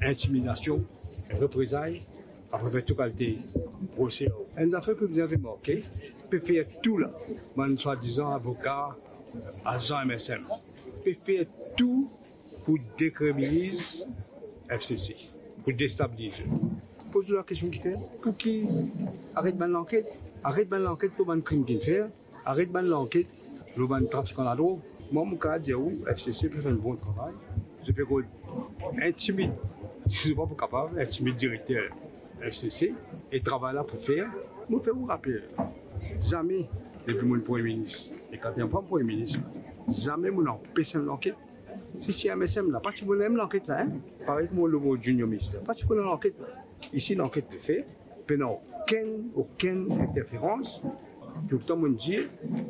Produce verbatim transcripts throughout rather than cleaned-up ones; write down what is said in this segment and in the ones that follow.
intimidation, représailles, après faire tout qualité procès. Une affaire que vous avez remarqué, peut faire tout là, man soi-disant avocat, agent M S M, peut faire tout pour décriminaliser F C C, pour déstabiliser. Pose la question qui fait, pour qui arrête ban l'enquête, arrête ban l'enquête pour ban crime qu'il fait, arrête ban l'enquête, le ban trafiquant la drogue. Moi, mon cas, dire où F C C peut faire un bon travail, je peux intimider, je ne suis pas capable d'intimider le directeur F C C et travailler là pour faire. Moi, je vous rappeler, jamais, depuis mon Premier ministre, et quand il y a un Premier ministre, jamais mon empêche l'enquête. Si c'est un M S M là, pas tu peux l'enquête là, hein? Pareil comme le mot junior ministre, pas tu peux l'enquête là. Ici, l'enquête peut faire, mais non, aucune, aucune interférence. Tout le temps, on dit,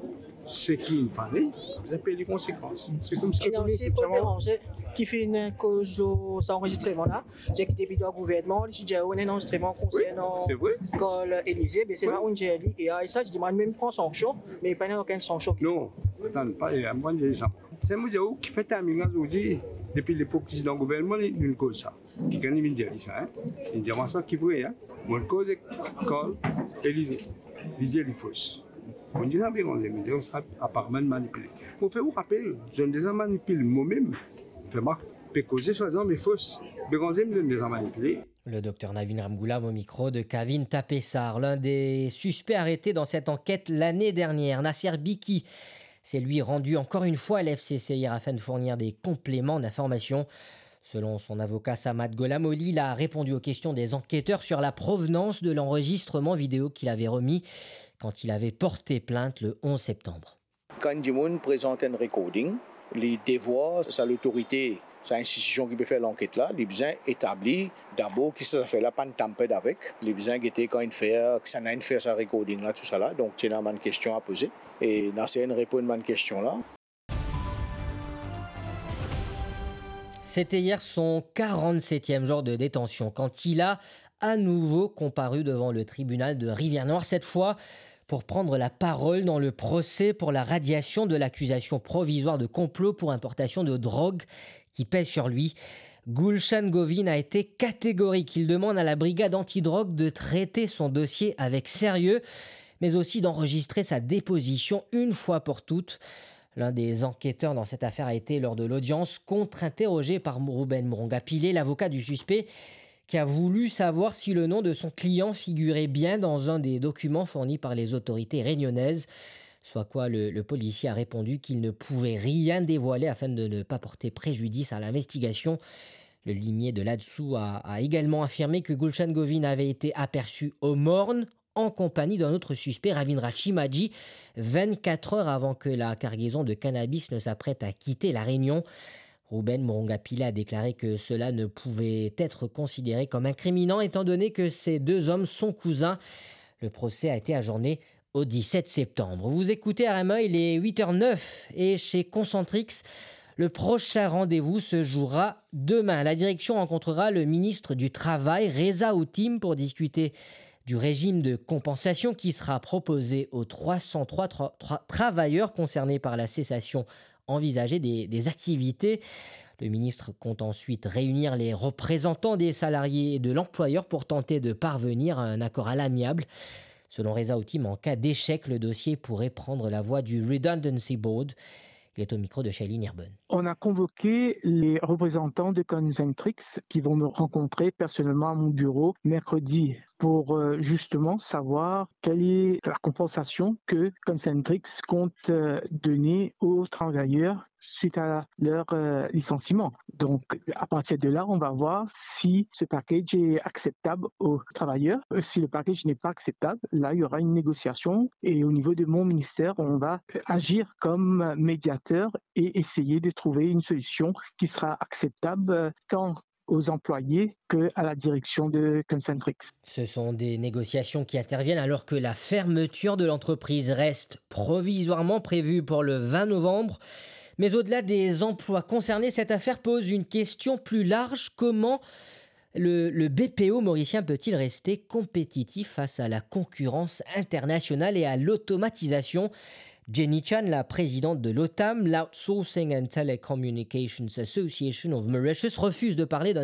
ce qui est fallait, vous avez les conséquences. C'est comme ça. Et dans ces conférences qui fait une cause de cet enregistrement-là, j'ai quitté le gouvernement, j'ai déjà un enregistrement concernant l'école Élysée, mais c'est pas un j'ai dit, et ça, je demande même prendre sanction, mais pas aucune sanction. Non, attends, pas, il y a un bon exemple. C'est un mot qui fait un minage aujourd'hui, depuis l'époque du président gouvernement, il y a une cause ça. Qui gagne une dire ça, hein? Une dimension qui vrai, hein? Mon cause est l'école Élysée. Élysée est fausse. On dit ça bien, on dit, mais on sera apparemment manipulé. Pour faire vous rappeler, je ne les ai manipulés moi-même. Je peux causer soi-disant, mais fausse. Mais on ne les a manipulés. Le docteur Navin Ramgoolam au micro de Kavin Tapessar, l'un des suspects arrêtés dans cette enquête l'année dernière. Nasser Biki s'est lui rendu encore une fois à l'F C C hier afin de fournir des compléments d'information. Selon son avocat Samad Golamoli, il a répondu aux questions des enquêteurs sur la provenance de l'enregistrement vidéo qu'il avait remis quand il avait porté plainte le onze septembre. Quand Dimoun présente un recording, les devoirs, c'est l'autorité, c'est l'institution qui peut faire l'enquête là, les besoins établis, d'abord, qui ça fait là, pas de tamper avec, les besoins qui étaient quand il fait, que ça n'a pas fait sa recording là, tout ça là, donc c'est une question à poser. Et Nasser répond à une question là. C'était hier son quarante-septième jour de détention quand il a à nouveau comparu devant le tribunal de Rivière-Noire, cette fois pour prendre la parole dans le procès pour la radiation de l'accusation provisoire de complot pour importation de drogue qui pèse sur lui. Gulshan Govin a été catégorique. Il demande à la brigade antidrogue de traiter son dossier avec sérieux, mais aussi d'enregistrer sa déposition une fois pour toutes. L'un des enquêteurs dans cette affaire a été, lors de l'audience, contre-interrogé par Ruben Moronga-Pillay, l'avocat du suspect, qui a voulu savoir si le nom de son client figurait bien dans un des documents fournis par les autorités réunionnaises. Soit quoi, le, le policier a répondu qu'il ne pouvait rien dévoiler afin de ne pas porter préjudice à l'investigation. Le limier de là-dessous a, a également affirmé que Gulshan Govin avait été aperçu au Morne, en compagnie d'un autre suspect, Ravindra Chimaji, vingt-quatre heures avant que la cargaison de cannabis ne s'apprête à quitter la Réunion. Ruben Moronga-Pillay a déclaré que cela ne pouvait être considéré comme incriminant étant donné que ces deux hommes sont cousins. Le procès a été ajourné au dix-sept septembre. Vous écoutez R M A, il est huit heures neuf et chez Concentrix, le prochain rendez-vous se jouera demain. La direction rencontrera le ministre du Travail, Reza Outim, pour discuter du régime de compensation qui sera proposé aux trois cent trois tra- tra- travailleurs concernés par la cessation envisagée des, des activités. Le ministre compte ensuite réunir les représentants des salariés et de l'employeur pour tenter de parvenir à un accord à l'amiable. Selon Reza Outim, en cas d'échec, le dossier pourrait prendre la voie du Redundancy Board. Il est au micro de Shailene Irben. On a convoqué les représentants de Concentrix qui vont me rencontrer personnellement à mon bureau mercredi pour euh, justement savoir quelle est la compensation que Concentrix compte euh, donner aux travailleurs suite à leur euh, licenciement. Donc, à partir de là, on va voir si ce package est acceptable aux travailleurs. Si le package n'est pas acceptable, là, il y aura une négociation et au niveau de mon ministère, on va agir comme médiateur et essayer de trouver une solution qui sera acceptable tant aux employés qu'à la direction de Concentrix. Ce sont des négociations qui interviennent alors que la fermeture de l'entreprise reste provisoirement prévue pour le vingt novembre. Mais au-delà des emplois concernés, cette affaire pose une question plus large. Comment le, le B P O mauricien peut-il rester compétitif face à la concurrence internationale et à l'automatisation ? Jenny Chan, la présidente de l'O T A M, l'Outsourcing and Telecommunications Association of Mauritius, refuse de parler d'un